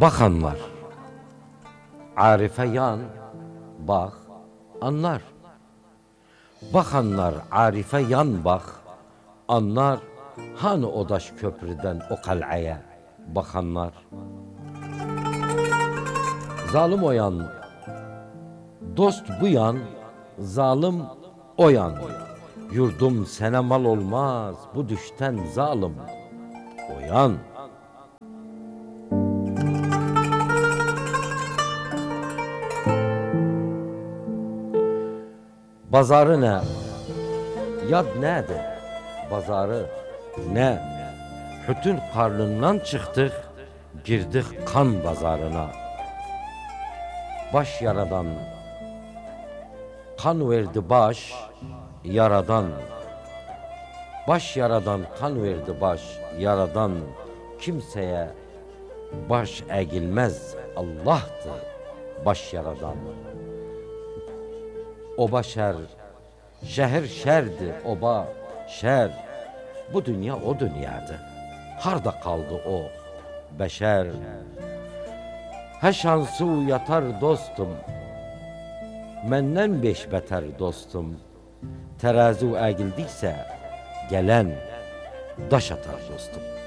Bakanlar, Arife yan, bak, anlar. Bakanlar, Arife yan bak, anlar. Hani o daş köprüden o kaleye bakanlar. Zalim o yan, dost bu yan, zalim o yan. Yurdum sana mal olmaz, bu düşten zalim o yan. Bazarı ne? Yad nedir? Bazarı ne? Bütün karnından çıktık, girdik kan bazarına. Baş yaradan, kan verdi baş yaradan. Baş yaradan kan verdi baş yaradan. Kimseye baş eğilmez, Allah'tı baş yaradan. Oba şer, şehir şerdi, oba şer. Bu dünya o dünyadı. Harda kaldı o beşer? He şansı yatar dostum, menden beş beter dostum. Terazi eğildiyse gelen daş atar dostum.